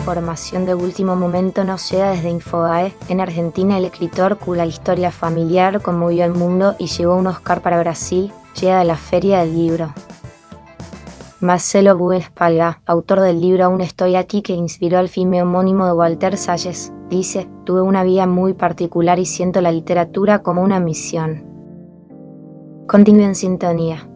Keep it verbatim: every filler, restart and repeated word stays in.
información de último momento nos llega desde Infobae. En Argentina, el escritor cuya historia familiar conmovió al mundo y llevó un Oscar para Brasil, llega de la Feria del Libro. Marcelo Buespalga, autor del libro Aún estoy aquí, que inspiró el filme homónimo de Walter Salles, dice: tuve una vida muy particular y siento la literatura como una misión. Continúe en sintonía.